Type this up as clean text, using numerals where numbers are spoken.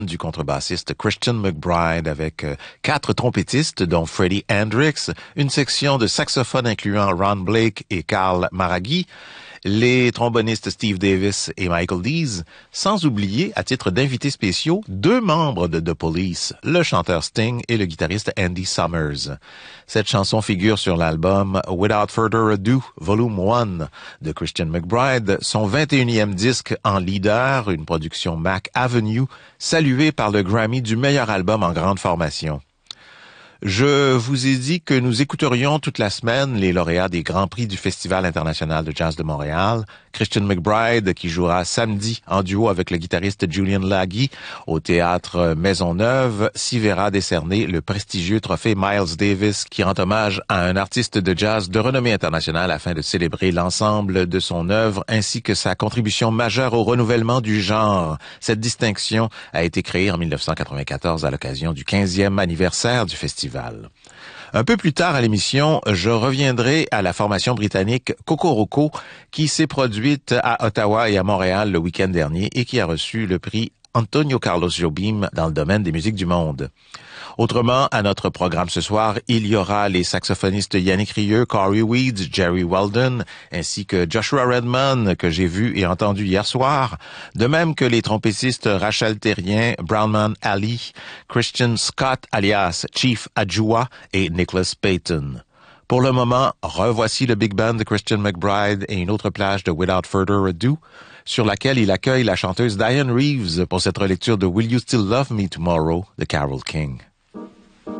du contrebassiste Christian McBride avec 4 trompettistes dont Freddie Hendrix, une section de saxophone incluant Ron Blake et Carl Maraghi, les trombonistes Steve Davis et Michael Dees, sans oublier, à titre d'invités spéciaux, 2 membres de The Police, le chanteur Sting et le guitariste Andy Summers. Cette chanson figure sur l'album Without Further Ado, Volume 1 de Christian McBride, son 21e disque en leader, une production Mac Avenue, saluée par le Grammy du meilleur album en grande formation. Je vous ai dit que nous écouterions toute la semaine les lauréats des Grands Prix du Festival international de jazz de Montréal. Christian McBride, qui jouera samedi en duo avec le guitariste Julian Laghi au théâtre Maisonneuve, s'y verra décerner le prestigieux trophée Miles Davis, qui rend hommage à un artiste de jazz de renommée internationale afin de célébrer l'ensemble de son œuvre ainsi que sa contribution majeure au renouvellement du genre. Cette distinction a été créée en 1994 à l'occasion du 15e anniversaire du festival. Un peu plus tard à l'émission, je reviendrai à la formation britannique Kokoroko qui s'est produite à Ottawa et à Montréal le week-end dernier et qui a reçu le prix Antonio Carlos Jobim dans le domaine des musiques du monde. Autrement, à notre programme ce soir, il y aura les saxophonistes Yannick Rieu, Corey Weeds, Jerry Weldon, ainsi que Joshua Redman, que j'ai vu et entendu hier soir, de même que les trompettistes Rachel Terrien, Brownman Ali, Christian Scott alias Chief Adjua et Nicholas Payton. Pour le moment, revoici le Big Band de Christian McBride et une autre plage de Without Further Ado, sur laquelle il accueille la chanteuse Diane Reeves pour cette relecture de Will You Still Love Me Tomorrow de Carole King.